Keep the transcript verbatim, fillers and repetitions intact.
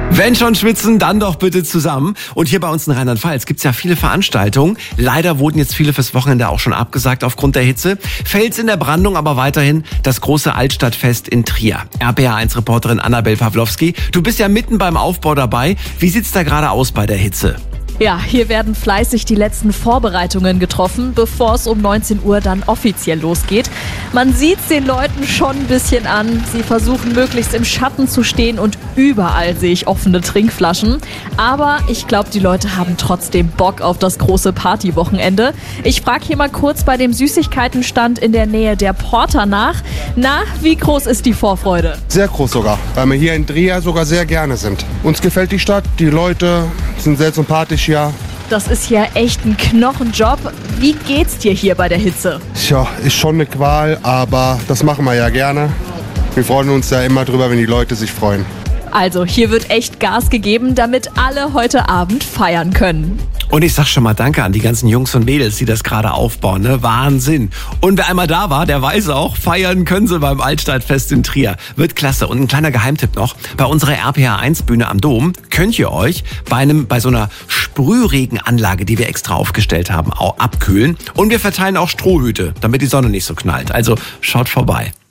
Wenn schon schwitzen, dann doch bitte zusammen. Und hier bei uns in Rheinland-Pfalz gibt's ja viele Veranstaltungen. Leider wurden jetzt viele fürs Wochenende auch schon abgesagt aufgrund der Hitze. Fels in der Brandung, aber weiterhin das große Altstadtfest in Trier. R P R eins Reporterin Annabel Pawlowski, du bist ja mitten beim Aufbau dabei. Wie sieht's da gerade aus bei der Hitze? Ja, hier werden fleißig die letzten Vorbereitungen getroffen, bevor es um neunzehn Uhr dann offiziell losgeht. Man sieht's den Leuten schon ein bisschen an. Sie versuchen möglichst im Schatten zu stehen und überall sehe ich offene Trinkflaschen. Aber ich glaube, die Leute haben trotzdem Bock auf das große Partywochenende. Ich frage hier mal kurz bei dem Süßigkeitenstand in der Nähe der Porta nach. Na, wie groß ist die Vorfreude? Sehr groß sogar, weil wir hier in Trier sogar sehr gerne sind. Uns gefällt die Stadt, die Leute sind sehr sympathisch. Ja. Das ist ja echt ein Knochenjob. Wie geht's dir hier bei der Hitze? Tja, ist schon eine Qual, aber das machen wir ja gerne. Wir freuen uns ja immer drüber, wenn die Leute sich freuen. Also, hier wird echt Gas gegeben, damit alle heute Abend feiern können. Und ich sag schon mal Danke an die ganzen Jungs und Mädels, die das gerade aufbauen. Ne? Wahnsinn. Und wer einmal da war, der weiß auch, feiern können sie beim Altstadtfest in Trier. Wird klasse. Und ein kleiner Geheimtipp noch. Bei unserer R P R eins Bühne am Dom könnt ihr euch bei einem, bei so einer Sprühregenanlage, die wir extra aufgestellt haben, auch abkühlen. Und wir verteilen auch Strohhüte, damit die Sonne nicht so knallt. Also schaut vorbei.